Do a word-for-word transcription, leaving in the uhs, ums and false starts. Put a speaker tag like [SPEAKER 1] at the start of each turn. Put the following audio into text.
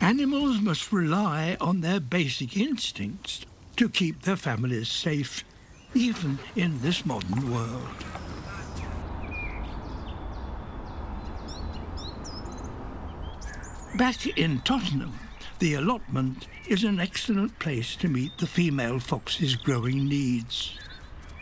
[SPEAKER 1] Animals must rely on their basic instincts to keep their families safe, even in this modern world. Back in Tottenham, the allotment is an excellent place to meet the female fox's growing needs.